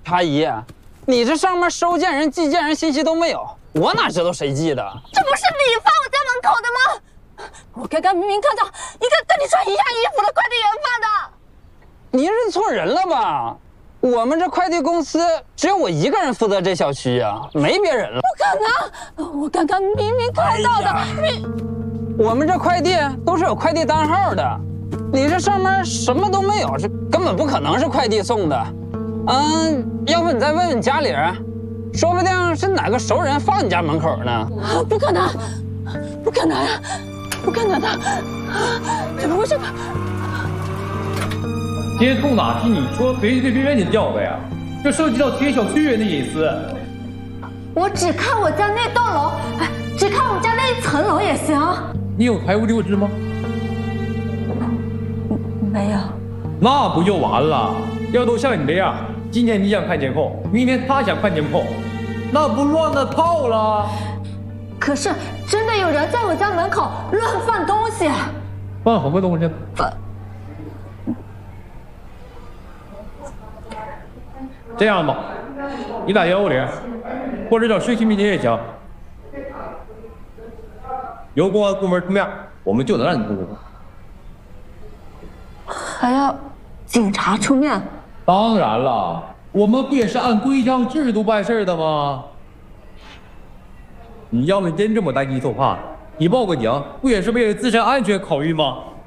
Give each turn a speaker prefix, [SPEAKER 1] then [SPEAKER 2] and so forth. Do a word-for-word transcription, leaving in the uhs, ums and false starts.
[SPEAKER 1] 阿姨，你这上面收件人、寄件人信息都没有，我哪知道谁寄的？
[SPEAKER 2] 这不是你放我家门口的吗？我刚刚明明看到一个跟你穿一样衣服的快递员发的。
[SPEAKER 1] 你认错人了吧？我们这快递公司只有我一个人负责这小区呀、啊，没别人了。
[SPEAKER 2] 不可能！我刚刚明明看到的。你，
[SPEAKER 1] 我们这快递都是有快递单号的，你这上面什么都没有，这根本不可能是快递送的。嗯，要不你再问问家里人，说不定是哪个熟人放你家门口呢。
[SPEAKER 2] 不可能，不可能，不可能的！怎么回事？
[SPEAKER 3] 监控哪是你说随随便便就调的呀？这涉及到全小区人的隐私。
[SPEAKER 2] 我只看我家那栋楼，哎，只看我家那一层楼也行。
[SPEAKER 3] 你有财务六支吗？
[SPEAKER 2] 没有。
[SPEAKER 3] 那不就完了？要都像你这样，今天你想看监控，明天他想看监控，那不乱了套了？
[SPEAKER 2] 可是真的有人在我家门口乱放东西。
[SPEAKER 3] 放什么东西？
[SPEAKER 2] 放。
[SPEAKER 3] 这样吧，你打幺幺零，或者找市区民警也行。由公安部门出面，我们就能让你通过。
[SPEAKER 2] 还要警察出面？
[SPEAKER 3] 当然了，我们不也是按规章制度办事的吗？你要是真这么担惊受怕，你报个警，不也是为了自身安全考虑吗？